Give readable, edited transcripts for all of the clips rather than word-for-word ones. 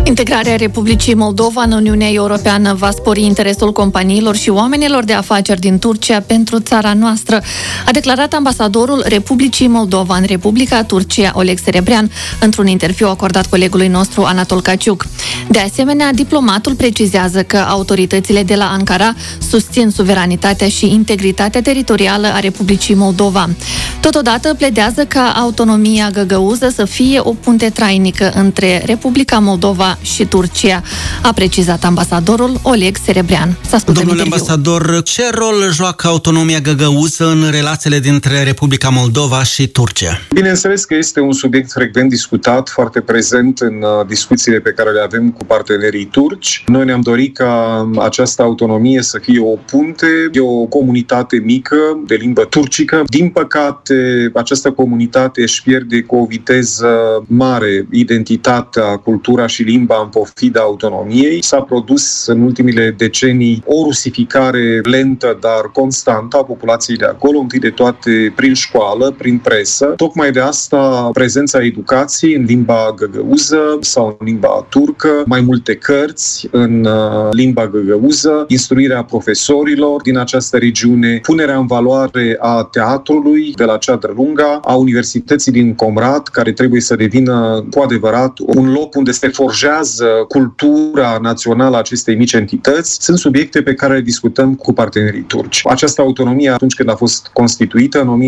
Integrarea Republicii Moldova în Uniunea Europeană va spori interesul companiilor și oamenilor de afaceri din Turcia pentru țara noastră, a declarat ambasadorul Republicii Moldova în Republica Turcia, Oleg Serebrean, într-un interviu acordat colegului nostru Anatol Caciuc. De asemenea, diplomatul precizează că autoritățile de la Ankara susțin suveranitatea și integritatea teritorială a Republicii Moldova. Totodată pledează ca autonomia găgăuză să fie o punte trainică între Republica Moldova și Turcia, a precizat ambasadorul Oleg Serebrean. Domnule ambasador, ce rol joacă autonomia găgăuză în relațiile dintre Republica Moldova și Turcia? Bineînțeles că este un subiect frecvent discutat, foarte prezent în discuțiile pe care le avem cu partenerii turci. Noi ne-am dorit ca această autonomie să fie o punte, e o comunitate mică de limbă turcică. Din păcate, această comunitate își pierde cu o viteză mare identitatea, cultura și limba în pofida autonomiei. S-a produs în ultimele decenii o rusificare lentă, dar constantă a populației de acolo, întâi de toate prin școală, prin presă. Tocmai de asta prezența educației în limba găgăuză sau în limba turcă, mai multe cărți în limba găgăuză, instruirea profesorilor din această regiune, punerea în valoare a teatrului de la Ceadră Lunga, a Universității din Comrat, care trebuie să devină cu adevărat un loc unde se forjează cultura națională a acestei mici entități, sunt subiecte pe care le discutăm cu partenerii turci. Această autonomie, atunci când a fost constituită în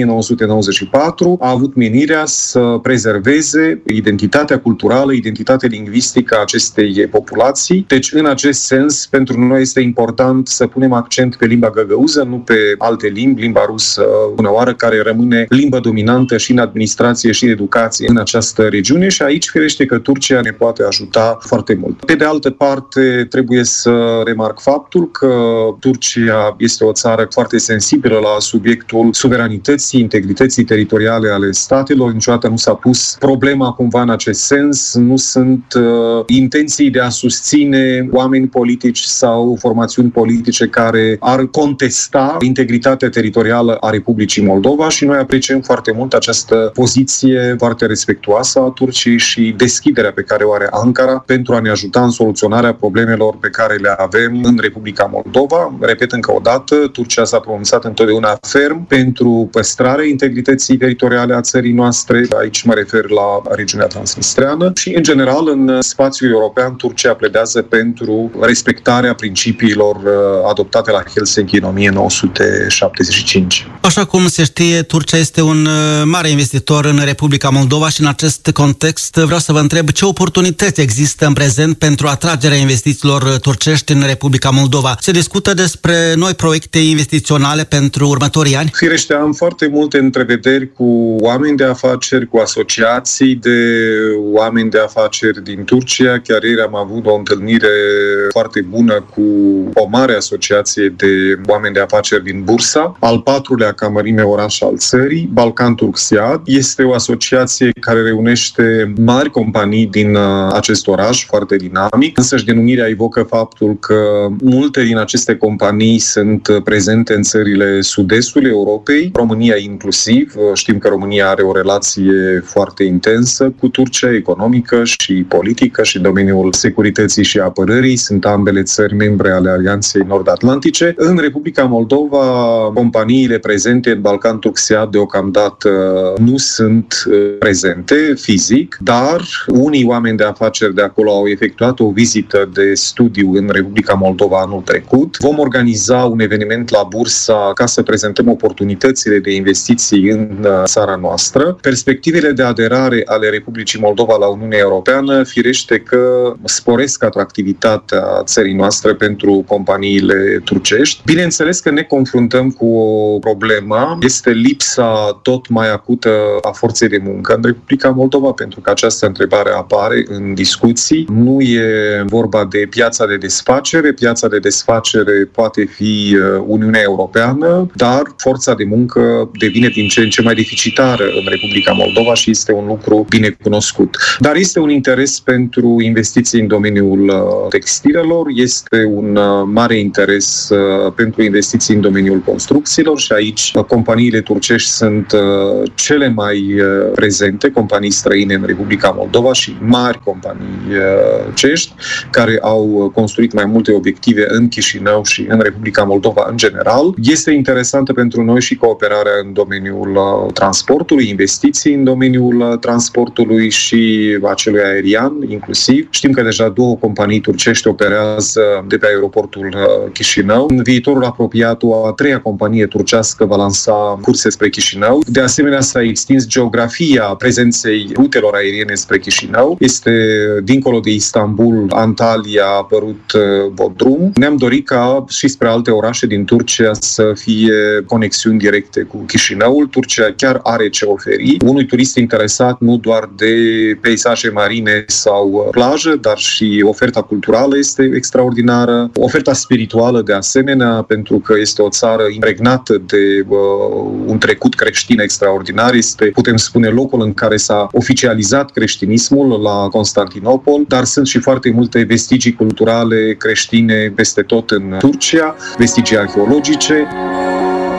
1994, a avut menirea să prezerveze identitatea culturală, identitatea lingvistică a acestei populații. Deci, în acest sens, pentru noi este important să punem accent pe limba găgăuză, nu pe alte limbi, limba rusă, uneoară, care rămâne limba dominantă și în administrație și în educație în această regiune și aici firește că Turcia ne poate ajuta foarte mult. Pe de altă parte, trebuie să remarc faptul că Turcia este o țară foarte sensibilă la subiectul suveranității, integrității teritoriale ale statelor. Niciodată nu s-a pus problema cumva în acest sens. Nu sunt intenții de a susține oameni politici sau formațiuni politice care ar contesta integritatea teritorială a Republicii Moldova și noi apreciem foarte mult această poziție foarte respectuoasă a Turciei și deschiderea pe care o are Ankara pentru a ne ajuta în soluționarea problemelor pe care le avem în Republica Moldova. Repet încă o dată, Turcia s-a pronunțat întotdeauna ferm pentru păstrarea integrității teritoriale a țării noastre. Aici mă refer la regiunea transnistreană și, în general, în spațiul european, Turcia pledează pentru respectarea principiilor adoptate la Helsinki în 1975. Așa cum se știe, Turcia este un mare investitor în Republica Moldova și în acest context vreau să vă întreb ce oportunități există în prezent pentru atragerea investițiilor turcești în Republica Moldova. Se discută despre noi proiecte investiționale pentru următorii ani? Firește, am foarte multe întrevederi cu oameni de afaceri, cu asociații de oameni de afaceri din Turcia. Chiar ieri am avut o întâlnire foarte bună cu o mare asociație de oameni de afaceri din Bursa, al patrulea ca mărime oraș al țării, Balkan Turksiat. Este o asociație care reunește mari companii din acest oraș, foarte dinamic. Însăși denumirea evocă faptul că multe din aceste companii sunt prezente în țările sud-estului Europei, România inclusiv. Știm că România are o relație foarte intensă cu Turcia, economică și politică și în domeniul securității și apărării. Sunt ambele țări membre ale Alianței Nord-Atlantice. În Republica Moldova, companiile prezente în Balkan Turksiat deocamdată nu sunt prezente fizic, dar unii oameni de afaceri de acolo au efectuat o vizită de studiu în Republica Moldova anul trecut. Vom organiza un eveniment la Bursa ca să prezentăm oportunitățile de investiții în țara noastră. Perspectivele de aderare ale Republicii Moldova la Uniunea Europeană firește că sporesc atractivitatea țării noastre pentru companiile turcești. Bineînțeles că ne confruntăm cu o problemă, este lipsa tot mai acută a forței de muncă în Republica Moldova, pentru că această întrebare apare în discuții. Nu e vorba de piața de desfacere. Piața de desfacere poate fi Uniunea Europeană, dar forța de muncă devine din ce în ce mai deficitară în Republica Moldova și este un lucru bine cunoscut. Dar este un interes pentru investiții în domeniul textilelor, este un mare interes pentru investiții în domeniul construcțiilor și aici companiile turcești sunt cele mai prezente, companii străine în Republica Moldova și mari companii cești, care au construit mai multe obiective în Chișinău și în Republica Moldova în general. Este interesantă pentru noi și cooperarea în domeniul transportului, investiții în domeniul transportului și acelui aerian inclusiv. Știm că deja 2 companii turcești operează de pe aeroportul Chișinău. În viitorul apropiat, o a 3-a companie turcească va lansa curse spre Chișinău. De asemenea, s-a extins geografia prezenței rutelor aeriene spre Chișinău. Este dincolo de Istanbul, Antalya, a apărut Bodrum. Ne-am dorit ca și spre alte orașe din Turcia să fie conexiuni directe cu Chișinăul. Turcia chiar are ce oferi unui turist interesat nu doar de peisaje marine sau plajă, dar și oferta culturală este extraordinară, oferta spirituală de asemenea, pentru că este o țară impregnată de un trecut creștin extraordinar. Este, putem spune, locul în care s-a oficializat creștinismul la Constantinopol, dar sunt și foarte multe vestigii culturale creștine peste tot în Turcia, vestigii arheologice.